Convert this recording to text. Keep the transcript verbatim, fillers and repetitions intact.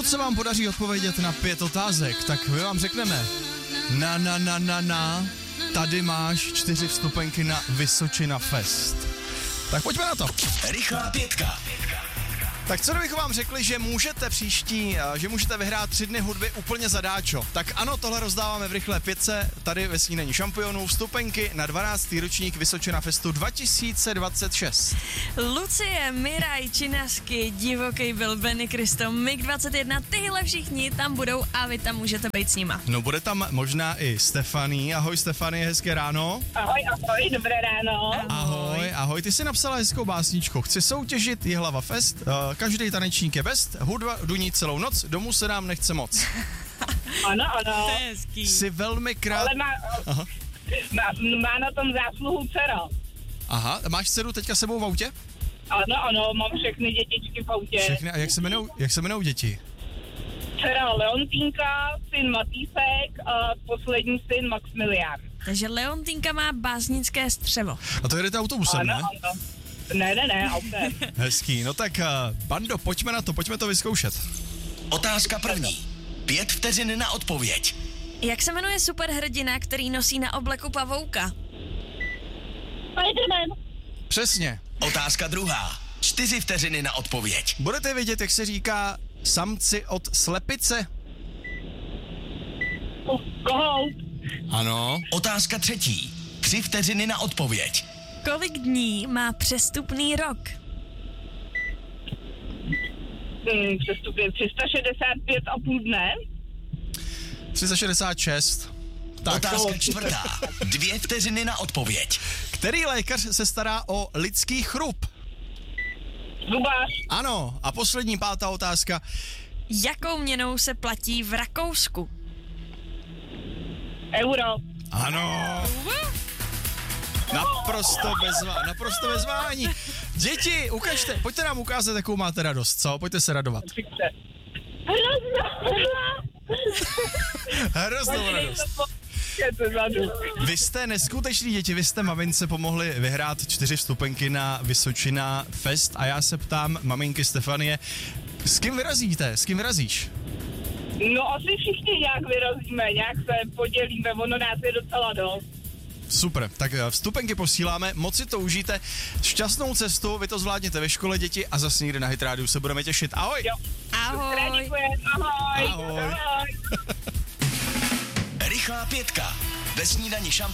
Pokud se vám podaří odpovědět na pět otázek, tak my vám řekneme na na na na na, tady máš čtyři vstupenky na Vysočina Fest. Tak pojďme na to. Rychlá pětka. Tak co kdybychom vám řekli, že můžete příští, že můžete vyhrát tři dny hudby úplně zadáčo? Tak ano, tohle rozdáváme v rychlé pětce, tady ve Snídani šampionů, vstupenky na dvanáctý ročník Vysočina Festu dva tisíce dvacet šest. Lucie, Miraj, Činasky, Divoký byl, Benny Kristo, Mig dvacet jedna, tyhle všichni tam budou a vy tam můžete být s nima. No bude tam možná i Stefanie. Ahoj Stefanie, hezké ráno. Ahoj, ahoj, dobré ráno. Ahoj, ahoj, ty jsi napsala hezkou básničku. Chci soutěžit Jihlava Fest, uh, každý tanečník je best, hudba duní celou noc, domů se nám nechce moc. Ano, ano. To je hezký. Jsi velmi krát... Ale má, Aha. má, má na tom zásluhu dcera. Aha, máš dceru teďka sebou v autě? Ano, ano, mám všechny dětičky v autě. Všechny, a jak se jmenou, jak se jmenou děti? Dcera Leontýnka, syn Matýsek a poslední syn Maximilián. Takže Leontýnka má básnické střevo. A to jedete autobusem, Ano, ne? ano. Ne, ne, ne, autem. Hezký, no tak uh, Bando, pojďme na to, pojďme to vyzkoušet. Otázka první. Pět vteřin na odpověď. Jak se jmenuje superhrdina, který nosí na obleku pavouka? Spiderman. Přesně. Otázka druhá. Čtyři vteřiny na odpověď. Budete vědět, jak se říká samci od slepice? Kohout. Ano. Otázka třetí. Tři vteřiny na odpověď. Kolik dní má přestupný rok? Hmm, přestupně tři sta šedesát pět a půl dne. tři sta šedesát šest. Tak, Otázka čtvrtá. Dvě vteřiny na odpověď. který lékař se stará o lidský chrup? Zubář. Ano, a poslední pátá otázka. Jakou měnou se platí v Rakousku? Euro. Ano. Naprosto bez vá, naprosto bez vání. Děti, ukažte, pojďte nám ukázat, jakou máte radost, co? Pojďte se radovat. Hroznou radost. Vy jste neskuteční děti, vy jste mamince pomohli vyhrát čtyři vstupenky na Vysočina Fest a já se ptám maminky Stefanie, s kým vyrazíte, s kým vyrazíš? No asi všichni nějak vyrazíme, nějak se podělíme, ono nás je docela dost. Super, tak vstupenky posíláme, moc si to užijte, šťastnou cestu, vy to zvládněte ve škole, děti, a zase někde na Hit Rádiu se budeme těšit. Ahoj! Jo. Ahoj! Ahoj! Ahoj! Ahoj! Rychlá pětka. Ve Snídani šampionů.